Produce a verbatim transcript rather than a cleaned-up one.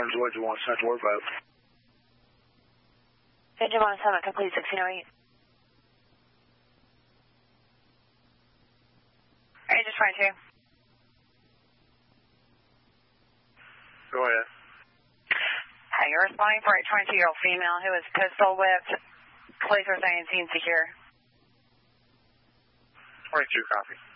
Engine one one, Central Word five. Engine one seven, complete sixteen oh eight. Agent twenty-two. Go ahead. Hi, you're responding for a twenty-two-year-old female who is pistol whipped. Police are saying seen secure. twenty-two, copy.